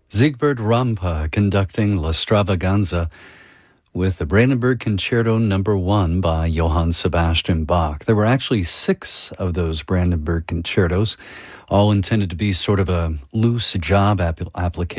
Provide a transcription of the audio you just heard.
Siegfried Rampa conducting La Stravaganza with the Brandenburg Concerto No. 1 by Johann Sebastian Bach. There were actually 6 of those Brandenburg concertos, all intended to be sort of a loose job application.